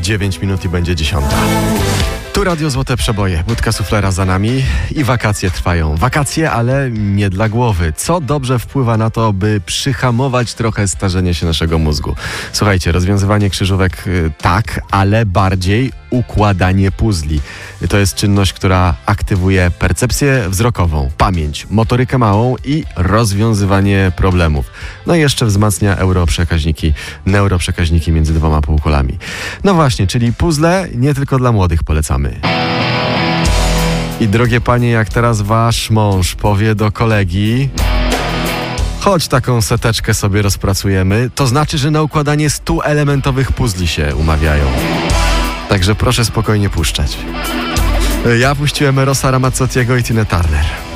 9 minut i będzie 10. Tu Radio Złote Przeboje, budka suflera za nami i wakacje trwają. Wakacje, ale nie dla głowy. Co dobrze wpływa na to, by przyhamować trochę starzenie się naszego mózgu? Słuchajcie, rozwiązywanie krzyżówek tak, ale bardziej układanie puzli. To jest czynność, która aktywuje percepcję wzrokową, pamięć, motorykę małą i rozwiązywanie problemów. No i jeszcze wzmacnia neuroprzekaźniki między dwoma półkulami. No właśnie, czyli puzzle nie tylko dla młodych polecamy. I drogie panie, jak teraz wasz mąż powie do kolegi: chodź, taką seteczkę sobie rozpracujemy, to znaczy, że na układanie 100-elementowych puzli się umawiają. Także proszę spokojnie puszczać. Ja puściłem Erosa Ramazzotiego i Tinę Turner.